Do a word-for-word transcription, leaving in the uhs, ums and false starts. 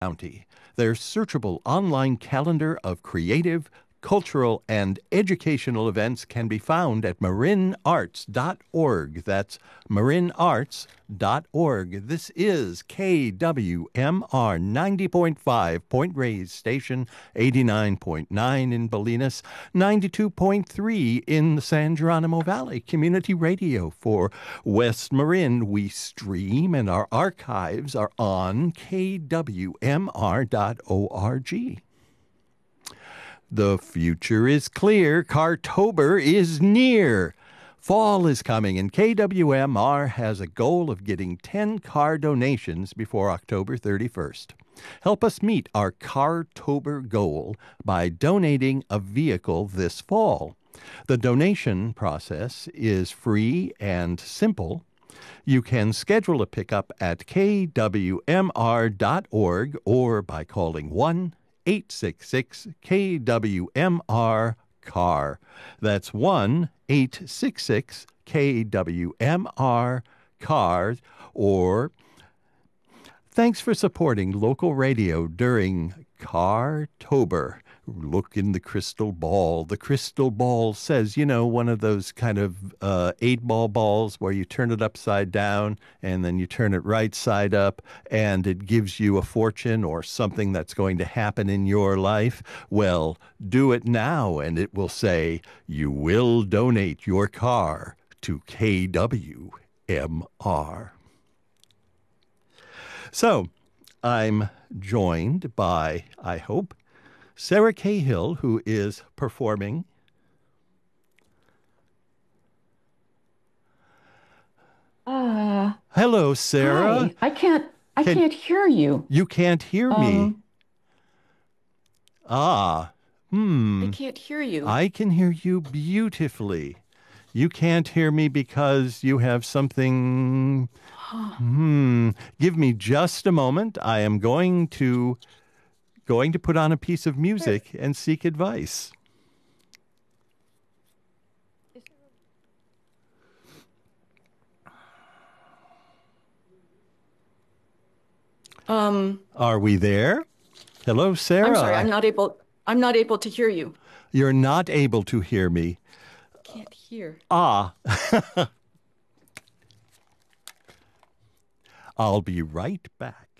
County. Their searchable online calendar of creative, cultural, and educational events can be found at marin arts dot org. That's marin arts dot org. This is K W M R ninety point five Point Reyes Station, eighty-nine point nine in Bolinas, ninety-two point three in the San Geronimo Valley Community Radio for West Marin. We stream and our archives are on K W M R dot org. The future is clear. Cartober is near. Fall is coming, and K W M R has a goal of getting ten car donations before October thirty-first. Help us meet our Cartober goal by donating a vehicle this fall. The donation process is free and simple. You can schedule a pickup at K W M R dot org or by calling one eight six six K W M R car. That's one eight six six K W M R car. Or thanks for supporting local radio during Cartober. Look in the crystal ball. The crystal ball says, you know, one of those kind of uh, eight-ball balls where you turn it upside down and then you turn it right side up and it gives you a fortune or something that's going to happen in your life. Well, do it now and it will say, you will donate your car to K W M R. So, I'm joined by, I hope, Sarah Cahill, who is performing Uh, Hello, Sarah. Hi. I can't I Can- can't hear you. You can't hear me. Um, Ah, hmm. I can't hear you. I can hear you beautifully. You can't hear me because you have something. Hmm. Give me just a moment. I am going to going to put on a piece of music and seek advice. Um, Are we there? Hello, Sarah. I'm sorry. I'm not able I'm not able to hear you. You're not able to hear me. Can't hear. Ah. I'll be right back.